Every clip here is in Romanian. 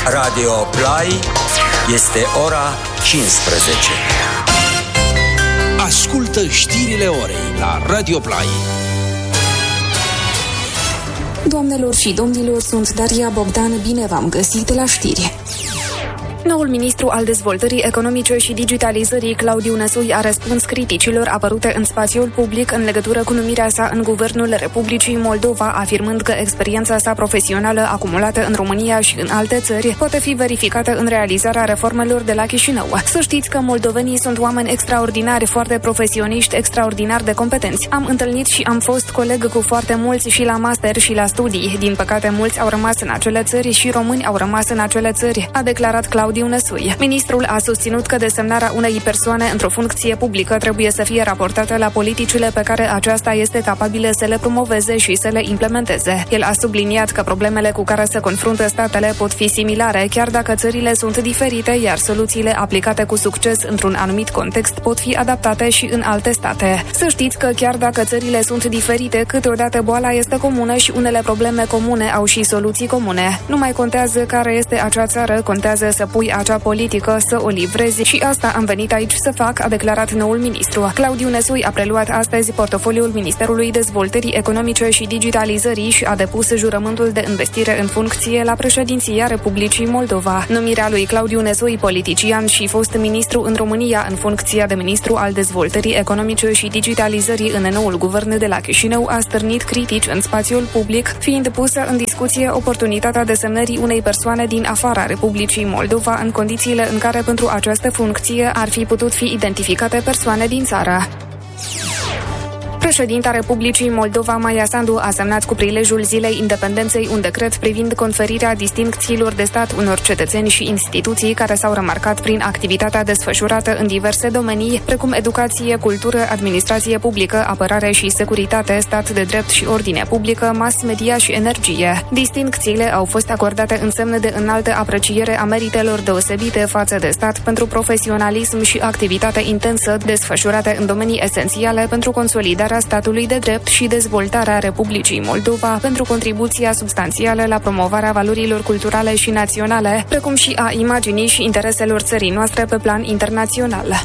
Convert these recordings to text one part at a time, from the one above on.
Radio Play, este ora 15. Ascultă știrile orei la Radio Play. Doamnelor și domnilor, sunt Daria Bogdan, bine v-am găsit la știri. Noul ministru al dezvoltării economice și digitalizării, Claudiu Năsui, a răspuns criticilor apărute în spațiul public în legătură cu numirea sa în Guvernul Republicii Moldova, afirmând că experiența sa profesională acumulată în România și în alte țări poate fi verificată în realizarea reformelor de la Chișinău. Să știți că moldovenii sunt oameni extraordinari, foarte profesioniști, extraordinar de competenți. Am întâlnit și am fost coleg cu foarte mulți și la master și la studii. Din păcate, mulți au rămas în acele țări și români au rămas în acele țări, a declarat Claudiu Năsui. Ministrul a susținut că desemnarea unei persoane într-o funcție publică trebuie să fie raportată la politicile pe care aceasta este capabilă să le promoveze și să le implementeze. El a subliniat că problemele cu care se confruntă statele pot fi similare, chiar dacă țările sunt diferite, iar soluțiile aplicate cu succes într-un anumit context pot fi adaptate și în alte state. Să știți că chiar dacă țările sunt diferite, câteodată boala este comună și unele probleme comune au și soluții comune. Nu mai contează care este acea țară, contează să pui acea politică, să o livrezi și asta am venit aici să fac, a declarat noul ministru. Claudiu Năsui a preluat astăzi portofoliul Ministerului Dezvoltării Economice și Digitalizării și a depus jurământul de investire în funcție la președinția Republicii Moldova. Numirea lui Claudiu Năsui, politician și fost ministru în România în funcția de ministru al Dezvoltării Economice și Digitalizării în noul guvern de la Chișinău, a stârnit critici în spațiul public, fiind pusă în discuție oportunitatea desemnării unei persoane din afara Republicii Moldova în condițiile în care pentru această funcție ar fi putut fi identificate persoane din țară. Președinta Republicii Moldova, Maia Sandu, a semnat cu prilejul Zilei Independenței un decret privind conferirea distincțiilor de stat unor cetățeni și instituții care s-au remarcat prin activitatea desfășurată în diverse domenii, precum educație, cultură, administrație publică, apărare și securitate, stat de drept și ordine publică, mass media și energie. Distincțiile au fost acordate în semn de înaltă apreciere a meritelor deosebite față de stat pentru profesionalism și activitate intensă desfășurate în domenii esențiale pentru consolidarea statului de drept și dezvoltarea Republicii Moldova, pentru contribuția substanțială la promovarea valorilor culturale și naționale, precum și a imaginii și intereselor țării noastre pe plan internațional.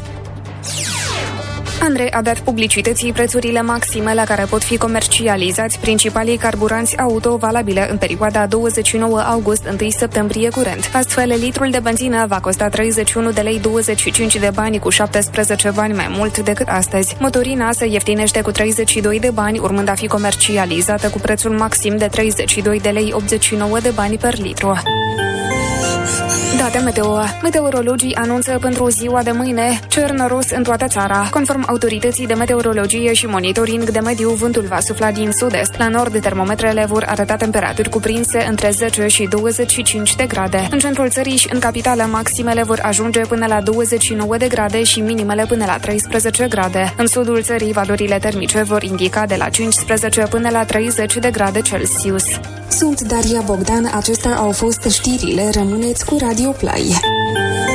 Andrei a dat publicității prețurile maxime la care pot fi comercializați principalii carburanți auto valabile în perioada 29 august-1 septembrie curent. Astfel, litrul de benzină va costa 31 de lei 25 de bani, cu 17 bani mai mult decât astăzi. Motorina se ieftinește cu 32 de bani, urmând a fi comercializată cu prețul maxim de 32 de lei 89 de bani per litru. Date meteo. Meteorologii anunță pentru ziua de mâine cer noros în toată țara. Conform autorității de meteorologie și monitoring de mediu, vântul va sufla din sud-est. La nord, termometrele vor arăta temperaturi cuprinse între 10 și 25 de grade. În centrul țării și în capitală, maximele vor ajunge până la 29 de grade și minimele până la 13 grade. În sudul țării, valorile termice vor indica de la 15 până la 30 de grade Celsius. Sunt Daria Bogdan, acestea au fost știrile, rămâneți cu Radio Play.